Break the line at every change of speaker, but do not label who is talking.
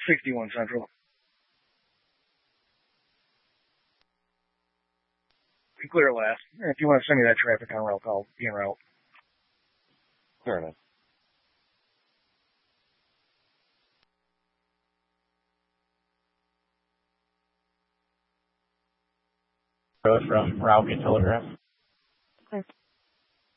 61 Central. Be clear last. If you want to send me that traffic on route, I'll be en route.
Fair enough.
Road from Route and Telegraph.
Okay.